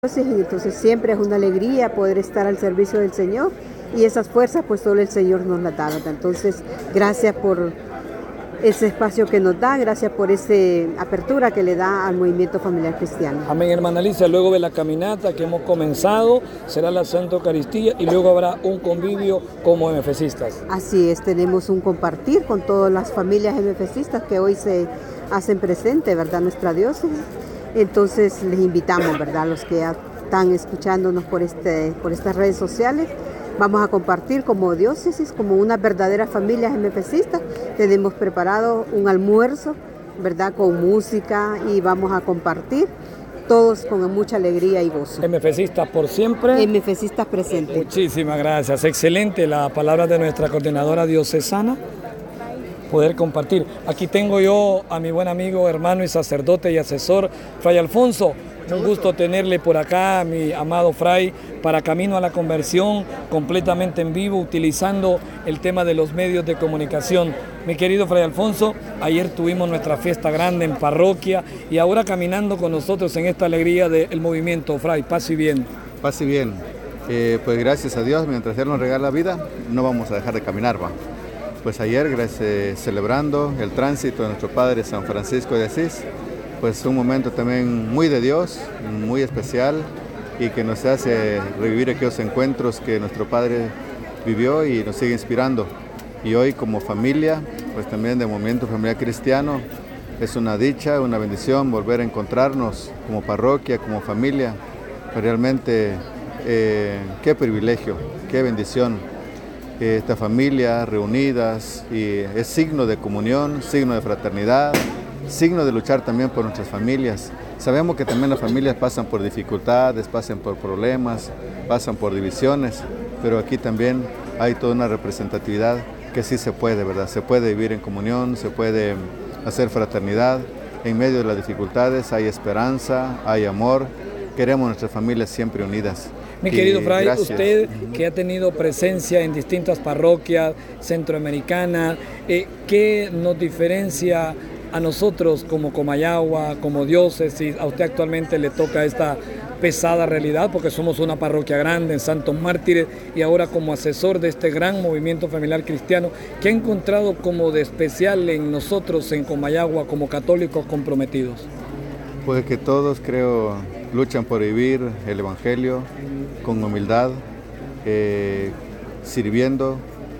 Y entonces siempre es una alegría poder estar al servicio del Señor y esas fuerzas pues solo el Señor nos las da, ¿verdad? Entonces gracias por ese espacio que nos da, gracias por esa apertura que le da al movimiento familiar cristiano. Amén, hermana Alicia. Luego de la caminata que hemos comenzado será la Santa Eucaristía y luego habrá un convivio como MFCistas. Así es, tenemos un compartir con todas las familias MFCistas que hoy se hacen presente, ¿verdad? Nuestra diócesis. Entonces les invitamos, ¿verdad? Los que están escuchándonos por estas redes sociales, vamos a compartir como diócesis, como una verdadera familia MFCista. Tenemos preparado un almuerzo, ¿verdad? Con música y vamos a compartir todos con mucha alegría y gozo. MFCistas por siempre. MFCistas presentes. Muchísimas gracias. Excelente la palabra de nuestra coordinadora diocesana. Poder compartir. Aquí tengo yo a mi buen amigo, hermano y sacerdote y asesor, Fray Alfonso. Un gusto tenerle por acá, mi amado Fray, para Camino a la Conversión, completamente en vivo, utilizando el tema de los medios de comunicación. Mi querido Fray Alfonso, ayer tuvimos nuestra fiesta grande en parroquia y ahora caminando con nosotros en esta alegría del movimiento. Fray, paz y bien. Paz y bien. Pues gracias a Dios, mientras Él nos regala la vida, no vamos a dejar de caminar, va. Pues ayer, celebrando el tránsito de nuestro Padre San Francisco de Asís, pues un momento también muy de Dios, muy especial y que nos hace revivir aquellos encuentros que nuestro Padre vivió y nos sigue inspirando. Y hoy como familia, pues también de Movimiento Familiar Cristiano, es una dicha, una bendición volver a encontrarnos como parroquia, como familia. Pues realmente qué privilegio, qué bendición. Esta familia reunidas y es signo de comunión, signo de fraternidad, signo de luchar también por nuestras familias. Sabemos que también las familias pasan por dificultades, pasan por problemas, pasan por divisiones, pero aquí también hay toda una representatividad que sí se puede, ¿verdad? Se puede vivir en comunión, se puede hacer fraternidad. En medio de las dificultades hay esperanza, hay amor. Queremos nuestras familias siempre unidas. Mi querido Fray, gracias. Usted que ha tenido presencia en distintas parroquias centroamericanas, ¿qué nos diferencia a nosotros como Comayagua, como diócesis? A usted actualmente le toca esta pesada realidad porque somos una parroquia grande en Santos Mártires y ahora como asesor de este gran movimiento familiar cristiano. ¿Qué ha encontrado como de especial en nosotros en Comayagua como católicos comprometidos? Pues que todos, creo, luchan por vivir el Evangelio con humildad, sirviendo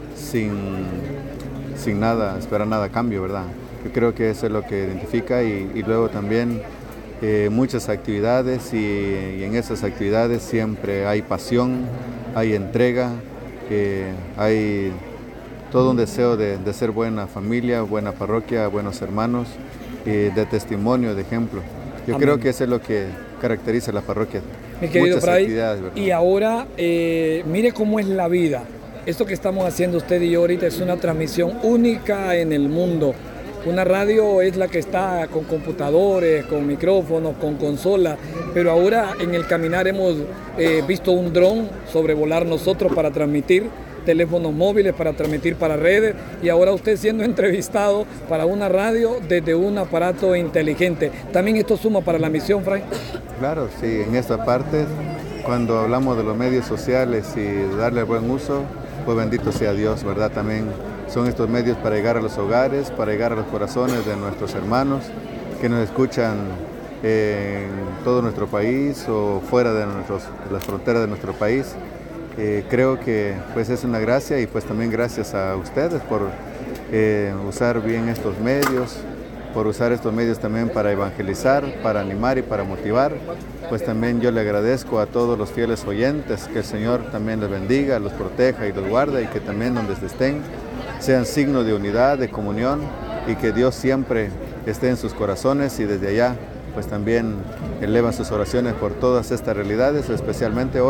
sin nada, esperar nada a cambio, ¿verdad? Yo creo que eso es lo que identifica y luego también muchas actividades y en esas actividades siempre hay pasión, hay entrega, hay todo un deseo de ser buena familia, buena parroquia, buenos hermanos, de testimonio, de ejemplo. Yo Amén. Creo que eso es lo que caracteriza a la parroquia. Mi querido Fray, y ahora mire cómo es la vida. Esto que estamos haciendo usted y yo ahorita es una transmisión única en el mundo. Una radio es la que está con computadores, con micrófonos, con consolas, pero ahora en el caminar hemos visto un dron sobrevolar nosotros para transmitir, teléfonos móviles para transmitir para redes y ahora usted siendo entrevistado para una radio desde un aparato inteligente. ¿También esto suma para la misión, Fray? Claro, sí, en esta parte, cuando hablamos de los medios sociales y darle buen uso, pues bendito sea Dios, ¿verdad? También son estos medios para llegar a los hogares, para llegar a los corazones de nuestros hermanos que nos escuchan en todo nuestro país o fuera de las fronteras de nuestro país. Creo que pues es una gracia y pues también gracias a ustedes por usar bien estos medios, por usar estos medios también para evangelizar, para animar y para motivar. Pues también yo le agradezco a todos los fieles oyentes, que el Señor también les bendiga, los proteja y los guarde y que también donde estén sean signo de unidad, de comunión y que Dios siempre esté en sus corazones y desde allá pues también elevan sus oraciones por todas estas realidades, especialmente hoy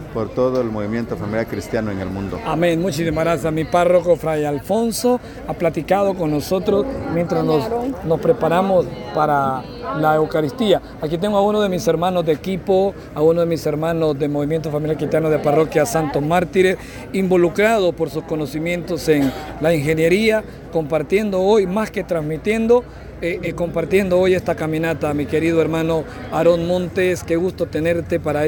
por todo el movimiento familiar cristiano en el mundo. Amén. Muchísimas gracias. Mi párroco, Fray Alfonso, ha platicado con nosotros mientras nos preparamos para la Eucaristía. Aquí tengo a uno de mis hermanos de equipo, a uno de mis hermanos de Movimiento Familiar Cristiano de Parroquia Santos Mártires, involucrado por sus conocimientos en la ingeniería, compartiendo hoy, más que transmitiendo, compartiendo hoy esta caminata. Mi querido hermano Aarón Montes, qué gusto tenerte para